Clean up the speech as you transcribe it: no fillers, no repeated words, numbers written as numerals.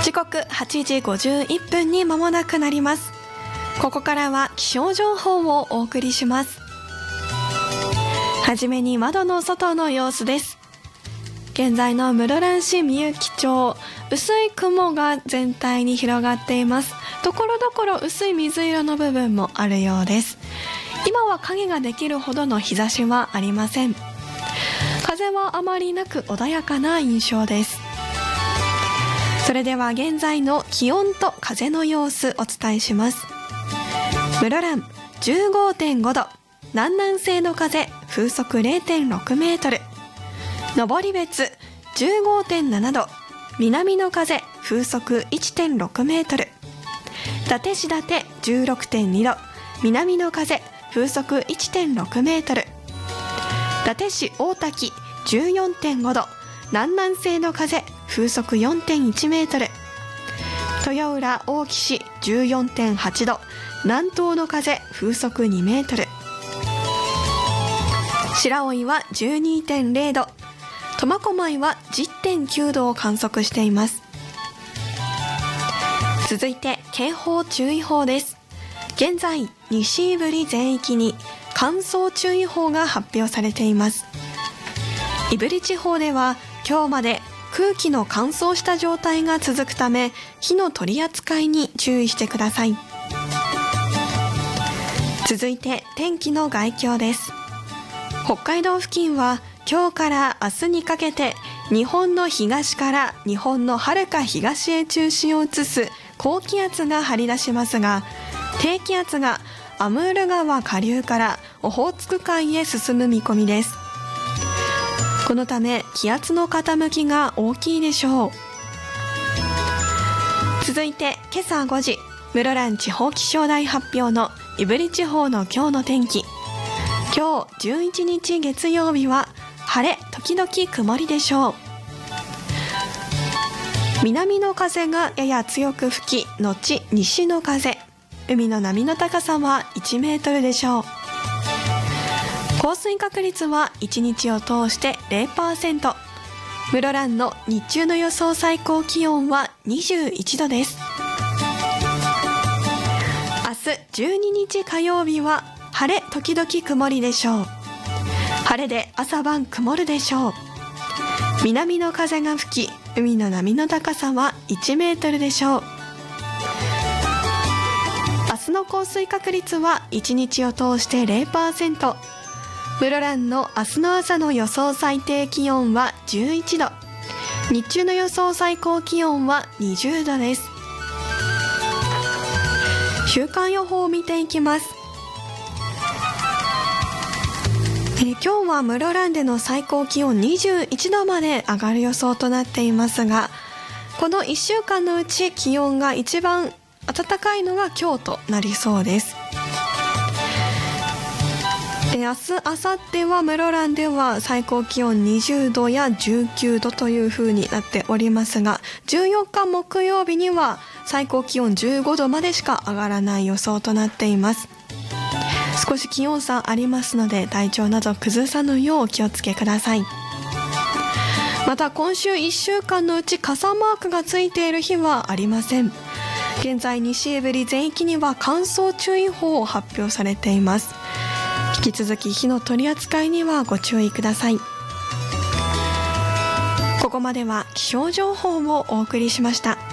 時刻8時51分に間もなくなります。ここからは気象情報をお送りします。はじめに窓の外の様子です。現在の室蘭市みゆき町、薄い雲が全体に広がっています。ところどころ薄い水色の部分もあるようです。今は影ができるほどの日差しはありません。風はあまりなく穏やかな印象です。それでは現在の気温と風の様子お伝えします。室蘭 15.5 度、南南西の風風速 0.6 メートル。登別 15.7 度、南の風風速 1.6 メートル。伊達市伊達 16.2 度、南の風風速 1.6 メートル。伊達市大滝 14.5 度、南南西の風風速 4.1 メートル。豊浦大木市 14.8 度、南東の風風速2メートル。白老は 12.0 度、苫小牧は 10.9 度を観測しています。続いて警報注意報です。現在西胆振全域に乾燥注意報が発表されています。胆振地方では今日まで空気の乾燥した状態が続くため、火の取り扱いに注意してください。続いて天気の概況です。北海道付近は今日から明日にかけて日本の東から日本のはるか東へ中心を移す高気圧が張り出しますが、低気圧がアムール川下流からオホーツク海へ進む見込みです。このため気圧の傾きが大きいでしょう。続いて今朝5時、室蘭地方気象台発表の胆振地方の今日の天気。今日11日月曜日は晴れ時々曇りでしょう。南の風がやや強く吹き、後西の風、海の波の高さは1メートルでしょう。降水確率は1日を通して 0%。 室蘭の日中の予想最高気温は21度です。明日12日火曜日は晴れ時々曇りでしょう。晴れで朝晩曇るでしょう。南の風が吹き、海の波の高さは1メートルでしょう。明日の降水確率は1日を通して 0%。室蘭の明日の朝の予想最低気温は11度、日中の予想最高気温は20度です。週間予報を見ていきます。今日は室蘭での最高気温21度まで上がる予想となっていますが、この1週間のうち気温が一番暖かいのが今日となりそうです。明日、明後日は室蘭では最高気温20度や19度という風になっておりますが、14日木曜日には最高気温15度までしか上がらない予想となっています。少し気温差ありますので、体調など崩さぬようお気をつけください。また今週1週間のうち傘マークがついている日はありません。現在西胆振全域には乾燥注意報を発表されています。引き続き火の取り扱いにはご注意ください。ここまでは気象情報をお送りしました。